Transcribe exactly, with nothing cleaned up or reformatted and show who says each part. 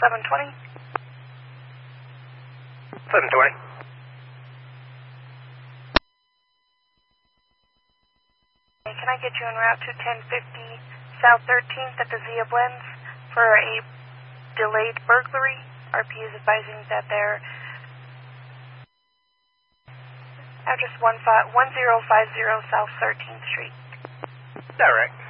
Speaker 1: seven twenty.
Speaker 2: seven twenty.
Speaker 1: Can I get you en route to ten fifty South thirteenth at the Zia Blends for a delayed burglary? R P is advising that their address one zero five zero South thirteenth Street.
Speaker 2: Direct.